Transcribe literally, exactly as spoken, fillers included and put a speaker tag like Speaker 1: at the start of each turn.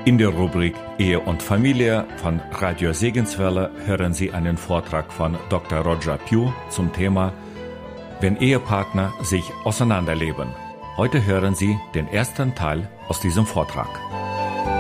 Speaker 1: In der Rubrik Ehe und Familie von Radio Segenswelle hören Sie einen Vortrag von Doktor Roger Pugh zum Thema Wenn Ehepartner sich auseinanderleben. Heute hören Sie den ersten Teil aus diesem Vortrag.